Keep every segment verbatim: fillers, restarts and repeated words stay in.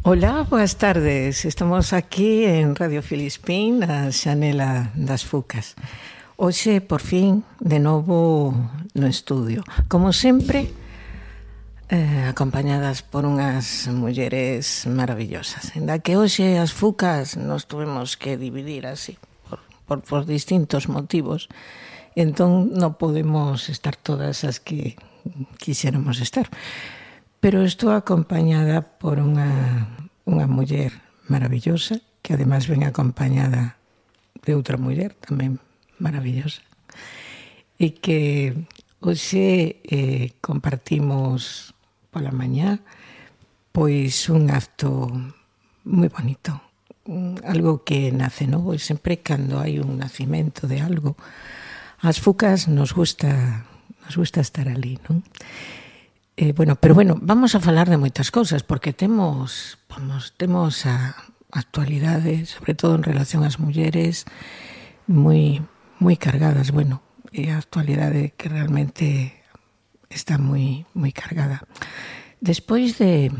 Ola, boas tardes. Estamos aquí en Radio Filispín, na xanela das Fucas. Hoxe, por fin, de novo no estudio. Como sempre, eh, acompañadas por unhas mulleres maravillosas. Ainda que hoxe as Fucas nos tuvemos que dividir así, por, por, por distintos motivos. Entón, non podemos estar todas as que quixéramos estar. Pero estou acompañada por unha, unha muller maravillosa, que ademais ven acompañada de outra muller tamén maravillosa, e que hoxe eh, compartimos pola mañá pois un acto moi bonito, algo que nace novo, e sempre cando hai un nacimento de algo, as Fucas nos gusta, nos gusta estar ali, non? Eh, bueno, pero bueno, vamos a falar de moitas cousas porque temos, vamos, temos a actualidade, sobre todo en relación ás mulleres, moi moi cargadas, bueno, e a actualidade que realmente está moi moi cargada. Despois de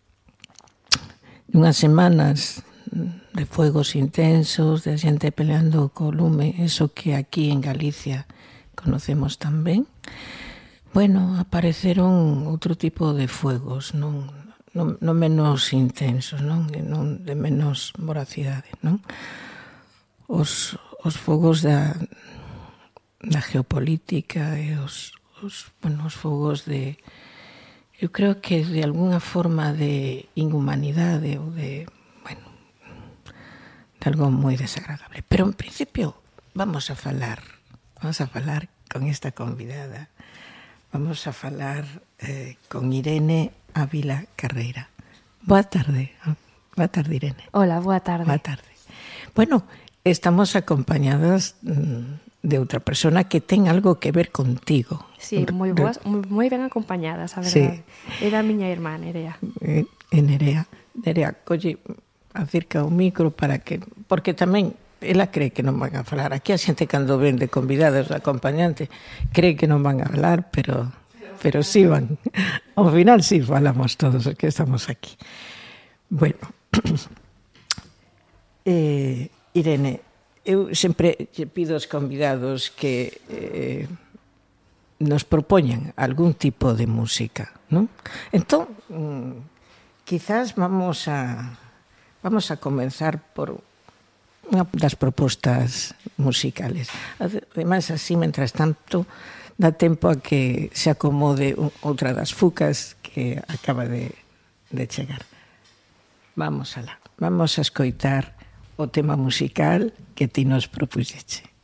unhas semanas de fuegos intensos, de xente peleando co lume, eso que aquí en Galicia conocemos tan ben, bueno, apareceron outro tipo de fuegos, non, non, non menos intensos, non, non de menos voracidade, non? Os, os fogos da, da geopolítica e os, os, bueno, os fogos de, eu creo que de alguna forma de inhumanidade ou de, bueno, de algo moi desagradable. Pero en principio vamos a falar, vamos a falar con esta convidada. Vamos a falar eh, con Irene Ávila Carreira. Boa tarde. Boa tarde, Irene. Hola, boa tarde. Boa tarde. Bueno, estamos acompañadas de outra persona que ten algo que ver contigo. Sí, moi boas, moi ben acompañadas, a verdade. Sí. Era a miña irmá, Nerea. Eh, Nerea. Nerea, colle, acerca o micro para que... Porque tamén... Ela cree que non van a falar. Aquí a xente cando ven de convidados, acompañante, cree que non van a falar, pero pero sí van. Ao final sí falamos todos os que estamos aquí. Bueno, eh, Irene, eu sempre lle pido aos convidados que eh, nos propoñan algún tipo de música, non? Entón, mm, quizás vamos a vamos a comenzar por unha das propostas musicales. Ademais, así, mentras tanto, dá tempo a que se acomode outra das Fucas que acaba de, de chegar. Vamos alá. Vamos a escoitar o tema musical que ti nos propuxeche.